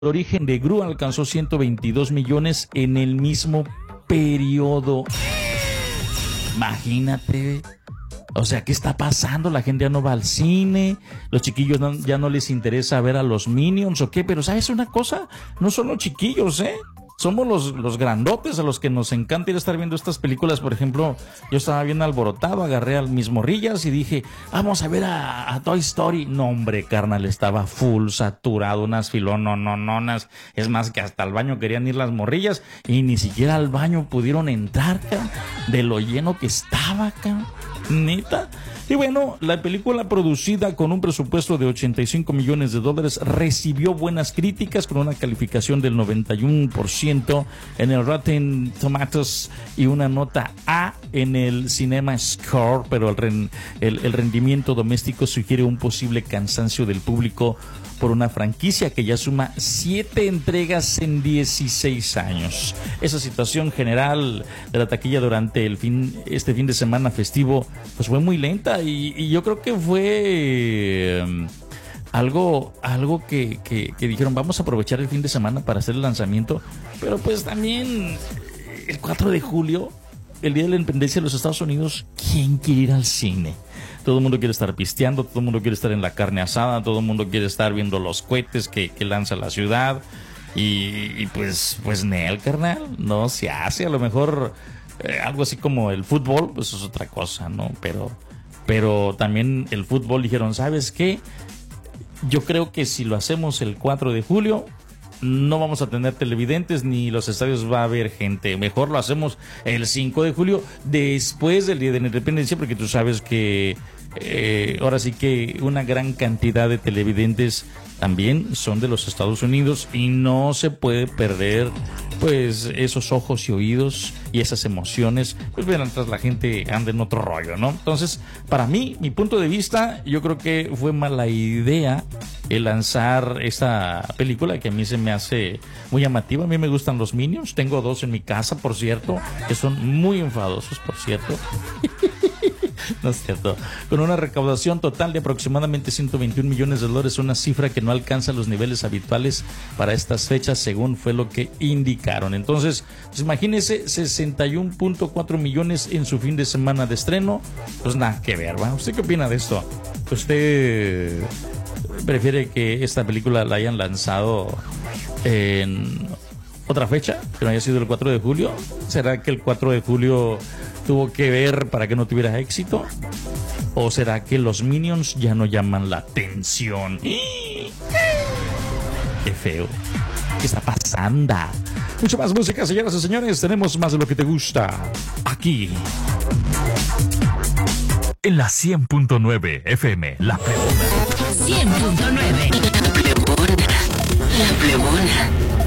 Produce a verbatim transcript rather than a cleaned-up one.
origen de Gru alcanzó ciento veintidós millones en el mismo periodo. Imagínate. O sea, ¿qué está pasando? La gente ya no va al cine, los chiquillos no, ya no les interesa ver a los Minions o qué, pero ¿sabes una cosa? No son los chiquillos, ¿eh? Somos los, los grandotes a los que nos encanta ir a estar viendo estas películas. Por ejemplo, yo estaba bien alborotado, agarré a mis morrillas y dije, vamos a ver a, a Toy Story. No, hombre, carnal, estaba full saturado, unas filononononas. Es más, que hasta al baño querían ir las morrillas y ni siquiera al baño pudieron entrar, ca, de lo lleno que estaba, ca. Neta. Y bueno, la película, producida con un presupuesto de ochenta y cinco millones de dólares, recibió buenas críticas con una calificación del noventa y uno por ciento en el Rotten Tomatoes y una nota A en el Cinema Score, pero el, ren, el, el rendimiento doméstico sugiere un posible cansancio del público por una franquicia que ya suma siete entregas en dieciséis años. Esa situación general de la taquilla durante el fin, este fin de semana festivo, pues fue muy lenta y, y yo creo que fue um, algo, algo que, que, que dijeron, vamos a aprovechar el fin de semana para hacer el lanzamiento, pero pues también el cuatro de julio, el día de la independencia de los Estados Unidos, ¿quién quiere ir al cine? Todo el mundo quiere estar pisteando, todo el mundo quiere estar en la carne asada, todo el mundo quiere estar viendo los cohetes que, que lanza la ciudad. Y, y pues, pues Nel, carnal, no se hace. A lo mejor eh, algo así como el fútbol, pues es otra cosa, ¿no? Pero, pero también el fútbol dijeron, ¿sabes qué? Yo creo que si lo hacemos el cuatro de julio, no vamos a tener televidentes ni los estadios va a haber gente. Mejor lo hacemos el cinco de julio, después del Día de la Independencia, porque tú sabes que eh, ahora sí que una gran cantidad de televidentes también son de los Estados Unidos y no se puede perder pues esos ojos y oídos y esas emociones, pues mientras la gente anda en otro rollo, ¿no? Entonces, para mí, mi punto de vista, yo creo que fue mala idea el lanzar esta película que a mí se me hace muy llamativa. A mí me gustan los Minions, tengo dos en mi casa, por cierto, que son muy enfadosos, por cierto. No es cierto. Con una recaudación total de aproximadamente ciento veintiún millones de dólares, una cifra que no alcanza los niveles habituales para estas fechas, según fue lo que indicaron. Entonces, pues imagínense, sesenta y uno punto cuatro millones en su fin de semana de estreno. Pues nada que ver, ¿va? ¿Usted qué opina de esto? ¿Usted prefiere que esta película la hayan lanzado en otra fecha, que no haya sido el cuatro de julio? ¿Será que el cuatro de julio tuvo que ver para que no tuviera éxito? ¿O será que los Minions ya no llaman la atención? ¡Qué feo! ¿Qué está pasando? Mucho más música, señoras y señores. Tenemos más de lo que te gusta aquí en la cien punto nueve F M, La Plebona. cien punto nueve La Plebona. La Plebona.